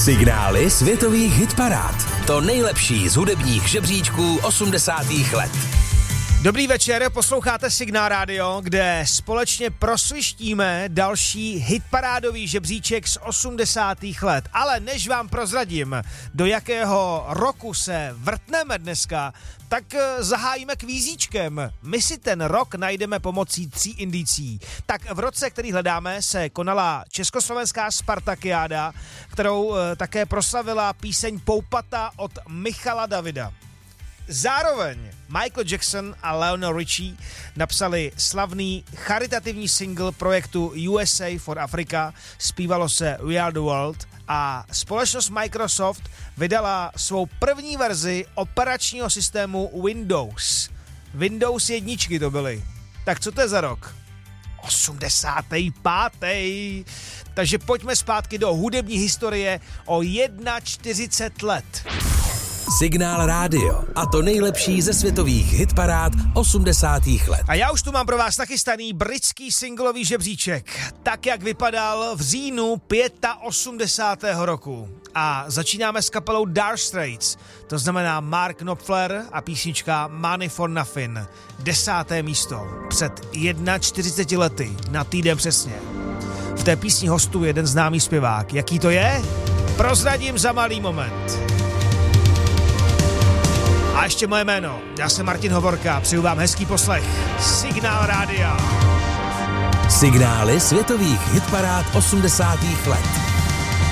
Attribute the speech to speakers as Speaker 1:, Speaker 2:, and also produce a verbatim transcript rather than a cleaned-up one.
Speaker 1: Signály světových hitparád. To nejlepší z hudebních žebříčků osmdesátých let.
Speaker 2: Dobrý večer, posloucháte Signál Radio, kde společně prosvištíme další hitparádový žebříček z osmdesátých let. Ale než vám prozradím, do jakého roku se vrtneme dneska, tak zahájíme kvízíčkem. My si ten rok najdeme pomocí tří indicí. Tak v roce, který hledáme, se konala československá Spartakiáda, kterou také proslavila píseň Poupata od Michala Davida. Zároveň Michael Jackson a Lionel Richie napsali slavný charitativní single projektu U S A for Africa, zpívalo se We Are the World, a společnost Microsoft vydala svou první verzi operačního systému Windows. Windows jedničky to byly. Tak co to je za rok? osmdesátý pátý Takže pojďme zpátky do hudební historie o čtyřicet jedna let.
Speaker 1: Signál Radio. A to nejlepší ze světových hitparád osmdesátých let.
Speaker 2: A já už tu mám pro vás nachystaný britský singlový žebříček, tak jak vypadal v říjnu osmdesátého pátého roku. A začínáme s kapelou Dire Straits, to znamená Mark Knopfler a písnička Money for Nothing. Desáté místo před čtyřiceti jedna lety, na týden přesně. V té písni hostuje jeden známý zpěvák. Jaký to je? Prozradím za malý moment. A ještě moje jméno. Já jsem Martin Hovorka, přeju vám hezký poslech. Signál Rádia.
Speaker 1: Signály světových hitparád osmdesátých let.